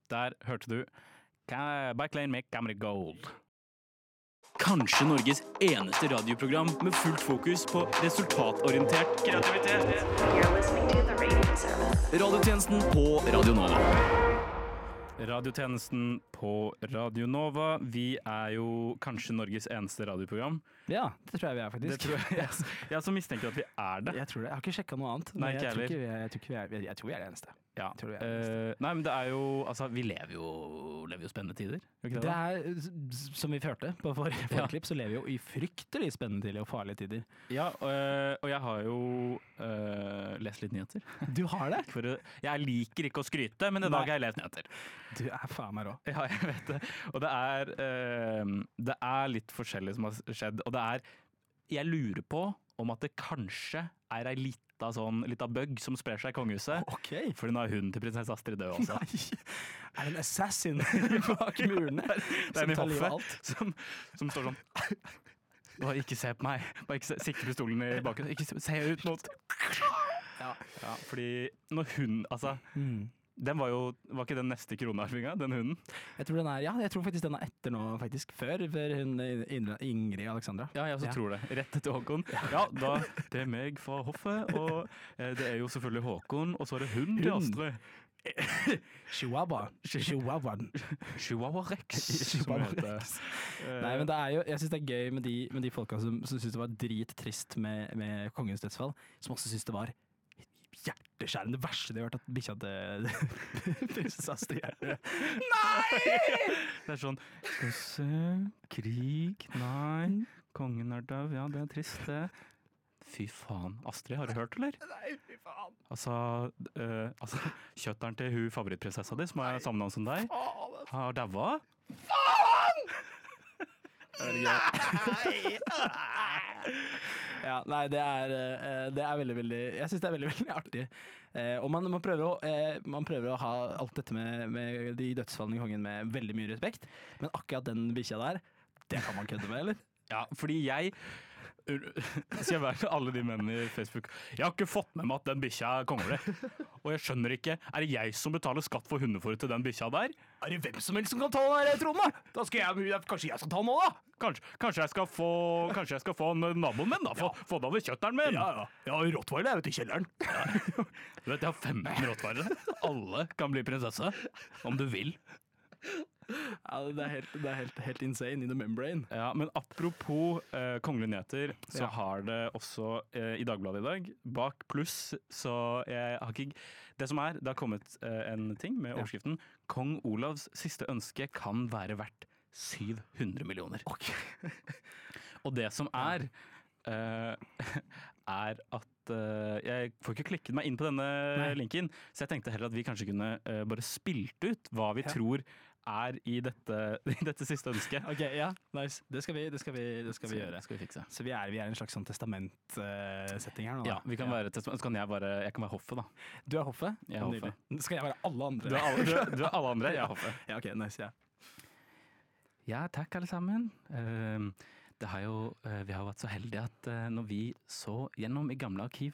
Der hørte du Bike Lane med Camry Gold. Kanskje Norges eneste radioprogram med fullt fokus på resultatorientert kreativitet. You're listening to the radio service. Radiotjenesten på Radio Nova. Radiotjenesten på Radio Nova. Vi er jo kanskje Norges eneste radioprogram. Ja, det tror jeg vi er faktisk. Det tror jeg. Jeg som mistenker at vi er det. Jeg tror det. Jeg har ikke sjekket noe annet. Nei, men ikke jeg tror heller. jeg tror vi er det eneste. Ja. Jeg tror vi er det eneste. Nei, men det er jo Altså, vi lever jo spennende tider. Gjør ikke Det er, som vi hørte på forrige Ja. klipp, så lever vi jo i fryktelig spennende tider og farlige tider. Ja, og jeg har jo lest litt nyheter. Du har det? Jeg liker ikke å skryte, men i dag har jeg lest nyheter. Du er faen meg rå. Ja, jeg vet det. Og det er litt forskjellig som har skjedd. Og det er Jeg lurer på om at det kanskje er ei lita bug som sprer seg i kongehuset. Ok. For nå er hunden til prinsesse Astrid død også. Nei, er det en assassin bak murene Det er en i tar livet av hoffet alt? som står sånn Bare ikke se på meg. Bare ikke sikte pistolen i baken. Ikke se ut mot Ja, fordi når hun Altså den var ikke den neste kronearvinga, den hunden? Jeg tror faktisk den er etter nå, faktisk. Før hun Ingrid Alexandra. Ja, jeg også tror det. Rett etter Håkon. Ja, da det er meg fra hoffet, og det er jo selvfølgelig Håkon, og så er det hun til Astrid. Chihuahua. Chihuahua Rex. Chihuahua Rex. Nei, men det er jo, jeg synes det er gøy med de folka som synes det var drittrist med kongens dødsfall, som også synes det var hjerteskjærende. Det verste de har hørt, at bikkja til prinsesse Astrid er. Nei! Det er sånn Skal vi se Krig? Nei. Kongen er død. Ja, det er trist, det. Fy faen. Astrid, har du hørt, eller? Nei, fy faen. Altså kjøtteren til hun favorittprinsessa di, som er samme navn som deg, har daua. Ja, nei, det er veldig, veldig jeg synes det er veldig, veldig artig. Og man prøver å ha alt dette med de dødsfallene i kongen med veldig mye respekt, men akkurat den bikkja der, det kan man kødde med, eller? Ja, fordi jeg skal være til alle de mennene i Facebook. Jeg har ikke fått med meg at den bikkja er kongelig. Og jeg skjønner ikke, er det jeg som betaler skatt for hundefôret til den bikkja der? Er det hvem som helst som kan ta den der tronen, da? Kanskje jeg skal ta den nå, da? Kanskje jeg skal få naboen min da, få den over kjøtteren min. Ja, Rottweiler er ute i kjelleren. Du vet, jeg har 15 rottweilere. Alle kan bli prinsesse, om du vil. Ja, det er helt insane in the membrane. Ja, men apropos kongelige nyheter, så har det også i Dagbladet i dag, bak pluss, så jeg har ikke det har kommet en ting med overskriften Kong Olavs siste ønske kan være verdt 700 millioner. Okay. Og det som er at jeg får ikke klikket meg inn på denne linken, så jeg tenkte heller at vi kanskje kunne bare spilt ut hva vi tror er i dette siste ønsket. Ok, ja, nice. Det skal vi gjøre. Skal vi fikse. Så vi er i en slags sånn testamentsetting her nå, da. Ja, vi kan være testament, så kan jeg kan være hoffet da. Du er hoffet? Jeg er hoffet. Skal jeg være alle andre? Du er alle andre, jeg er hoffet. Ja, ok, nice, ja. Ja, takk alle sammen. Vi har jo vært så heldige at når vi så gjennom i gamle arkiv